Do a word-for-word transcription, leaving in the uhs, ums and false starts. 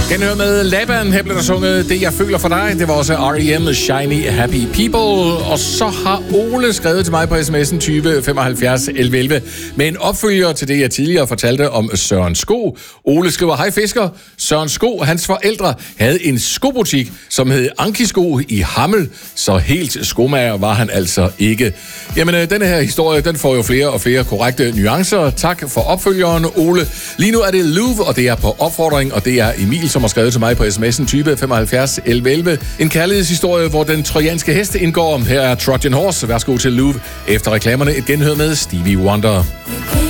Genhør med Laban, her blev der sunget Det, jeg føler for dig. Det var også R E M, Shiny Happy People. Og så har Ole skrevet til mig på sms'en tyve femoghalvfjerds elleve elleve med en opfølger til det, jeg tidligere fortalte om Søren Sko. Ole skriver, hej fisker. Søren Sko, hans forældre, havde en skobutik, som hed Ankisko i Hammel. Så helt skomager var han altså ikke. Jamen, denne her historie, den får jo flere og flere korrekte nuancer. Tak for opfølgeren, Ole. Lige nu er det Louvre, og det er på opfordring, og det er Emil, som har skrevet til mig på sms'en tyve femoghalvfjerds elleve elleve. En kærlighedshistorie, hvor den trojanske heste indgår. Her er Trojan Horse. Værsgo til Louvre. Efter reklamerne et genhør med Stevie Wonder.